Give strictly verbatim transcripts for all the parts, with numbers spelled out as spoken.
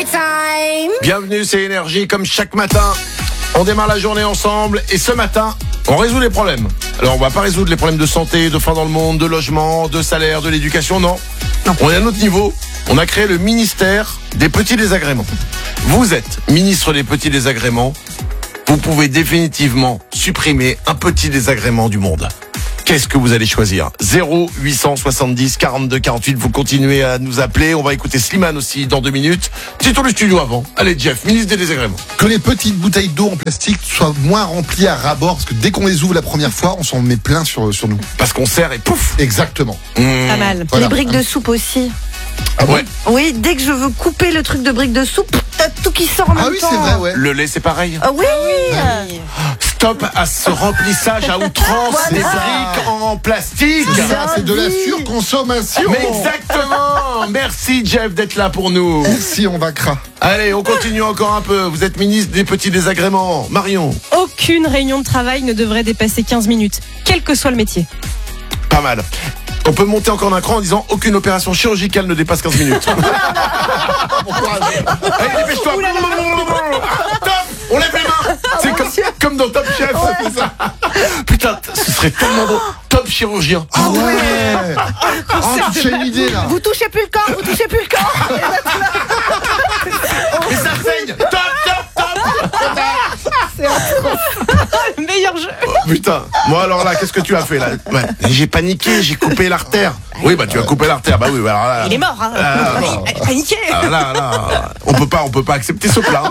Bienvenue, c'est Énergie, comme chaque matin. On démarre la journée ensemble et ce matin, on résout les problèmes. Alors, on va pas résoudre les problèmes de santé, de faim dans le monde, de logement, de salaire, de l'éducation, non. non. On est à un autre niveau. On a créé le ministère des petits désagréments. Vous êtes ministre des petits désagréments. Vous pouvez définitivement supprimer un petit désagrément du monde. Qu'est-ce que vous allez choisir? Zéro huit cent soixante-dix quarante-deux quarante-huit. Vous continuez à nous appeler. On va écouter Slimane aussi dans deux minutes. C'est tout le studio avant. Allez, Jeff, ministre des désagréments. Que les petites bouteilles d'eau en plastique soient moins remplies à ras-bord, parce que dès qu'on les ouvre la première fois, on s'en met plein sur, sur nous. Parce qu'on serre et pouf. Exactement. Mmh. Pas mal. Voilà. Les briques de soupe aussi. Ah bon? Ouais. Oui, dès que je veux couper le truc de briques de soupe, t'as tout qui sort en Ah même oui, temps. c'est vrai, ouais. Le lait, c'est pareil. Ah oui, Oui. Stop à ce remplissage à outrance Voilà. des briques en plastique. Ça, c'est de la surconsommation. Mais exactement. Merci, Jeff, d'être là pour nous. Merci, on vaincra. Allez, on continue encore un peu. Vous êtes ministre des petits désagréments. Marion. Aucune réunion de travail ne devrait dépasser quinze minutes, quel que soit le métier. Pas mal. On peut monter encore d'un cran en disant aucune opération chirurgicale ne dépasse quinze minutes. Allez, dépêche-toi. Top. On lève les mains. C'est comme, comme dans Top Chef. C'est ça. Putain, ce serait tellement bon. Top chirurgien. Ah ouais. Oh, tu fais une idée, là. vous touchez plus le corps, vous touchez plus le corps. Mais ça saigne. Top, top, top. Le meilleur jeu. Oh, putain. Moi alors là, qu'est-ce que tu as fait là? Ouais, j'ai paniqué, j'ai coupé l'artère. Oui, bah tu as coupé l'artère. Bah oui, bah, alors là. Il est mort, hein. Ah, Il est paniqué. Ah, là, là, on peut pas, on peut pas accepter ce plat.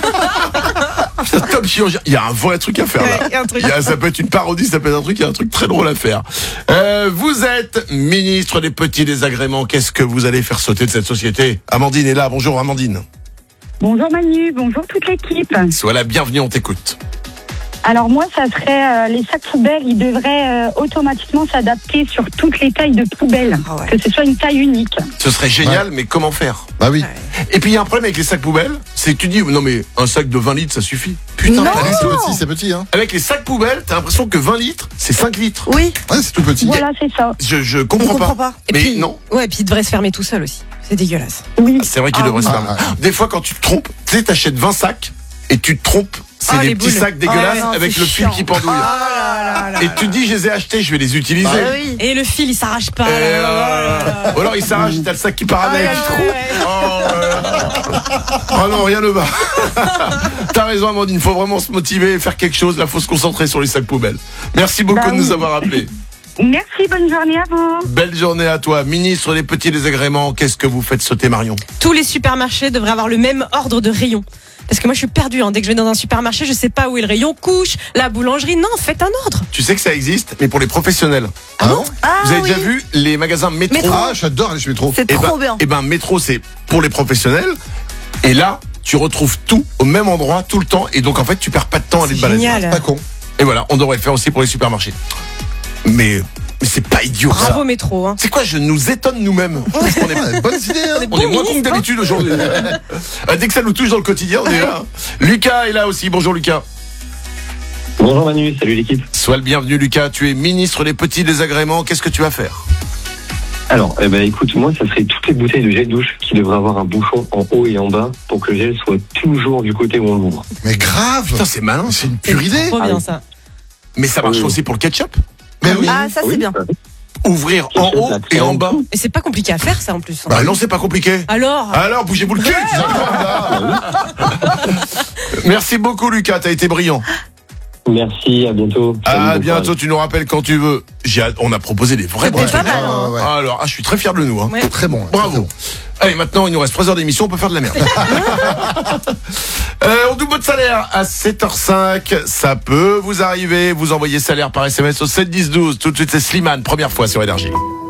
Putain, top chirurgien. Il y a un vrai truc à faire là. Ouais, il y a un truc. Il y a, ça peut être une parodie, ça peut être un truc, il y a un truc très drôle à faire. Euh, vous êtes ministre des petits désagréments. Qu'est-ce que vous allez faire sauter de cette société? Amandine est là. Bonjour Amandine. Bonjour Manu, bonjour toute l'équipe. Sois la bienvenue, on t'écoute. Alors moi, ça serait euh, les sacs poubelles, ils devraient euh, automatiquement s'adapter sur toutes les tailles de poubelles, Ah ouais. que ce soit une taille unique. Ce serait génial, mais comment faire? Bah oui. Et puis il y a un problème avec les sacs poubelles, c'est que tu dis non mais un sac de vingt litres ça suffit. Putain, Non. t'as Allez, raison. c'est petit, c'est petit, hein. Avec les sacs poubelles, t'as l'impression que vingt litres, c'est cinq litres. Oui, Ouais, c'est tout petit. Voilà, c'est ça. Je, je on comprends comprend pas. pas. Et Mais puis, non. Ouais, et puis il devrait se fermer tout seul aussi. C'est dégueulasse. Oui. C'est vrai qu'il Ah, devrait se oui. faire. Ah, ah. Des fois quand tu te trompes, tu sais, t'achètes vingt sacs et tu te trompes. C'est Ah, des les petits boules. sacs dégueulasses Ah, non, avec c'est le fil chiant. qui pendouille. Et tu te dis, je les ai achetés, je vais les utiliser. Ah oui. Et le fil, il s'arrache pas. Et là. euh, Ou alors il s'arrache, t'as le sac qui part avec. Ah, il y a le trou. Oh, là là. Oh non, rien ne va. T'as raison Amandine, faut vraiment se motiver et faire quelque chose. Là, faut se concentrer sur les sacs poubelles. Merci beaucoup Bah de nous oui. avoir appelés. Merci, bonne journée à vous. Belle journée à toi, ministre des petits désagréments. Qu'est-ce que vous faites sauter, Marion? Tous les supermarchés devraient avoir le même ordre de rayon. Parce que moi je suis perdue, hein. Dès que je vais dans un supermarché, je sais pas où est le rayon couche, la boulangerie. Non, faites un ordre. Tu sais que ça existe, mais pour les professionnels. Ah bon? Ah Vous avez oui. déjà vu les magasins métro? Métro. Ah, j'adore aller chez Métro. C'est Eh trop ben, bien. Eh ben, métro, c'est pour les professionnels. Et là, tu retrouves tout au même endroit tout le temps. Et donc, en fait, tu perds pas de temps à aller te balader. Génial. Pas con. Et voilà, on devrait le faire aussi pour les supermarchés. Mais, mais c'est pas idiot, ça. Bravo métro, hein. C'est quoi, je nous étonne nous-mêmes. Parce qu'on est, Ah, bonne idée, hein. on est moins cons que d'habitude aujourd'hui. Euh, Dès que ça nous touche dans le quotidien, on est là. Lucas est là aussi. Bonjour, Lucas. Bonjour Manu, salut l'équipe. Sois le bienvenu, Lucas. Tu es ministre des petits désagréments. Qu'est-ce que tu vas faire? Alors, eh ben, écoute, moi, ça serait toutes les bouteilles de gel douche qui devraient avoir un bouchon en haut et en bas pour que le gel soit toujours du côté où on l'ouvre. Mais grave. Putain, c'est malin. C'est une C'est pure idée. trop Ah bien oui. ça. Mais ça marche Oui. aussi pour le ketchup. Mais oui. Ah, ça c'est Oui, bien. ça- Ouvrir en haut et en bas. Et c'est pas compliqué à faire ça en plus. Bah non, c'est pas compliqué. Alors Alors, bougez-vous le cul. Merci beaucoup, Lucas. T'as été brillant. Merci, à bientôt. Salut, À bon bientôt. courage. Tu nous rappelles quand tu veux. J'ai, on a proposé des vrais C'était bons pas trucs. mal, hein. Ouais, ouais. Alors, ah, je suis très fier de nous. Hein. Ouais. Très bon. là, Bravo. très bon. Allez, maintenant, il nous reste trois heures d'émission. On peut faire de la merde. euh, on double de salaire à sept heures cinq. Ça peut vous arriver. Vous envoyez salaire par S M S au sept dix douze. Tout de suite, c'est Slimane. Première fois sur Énergie.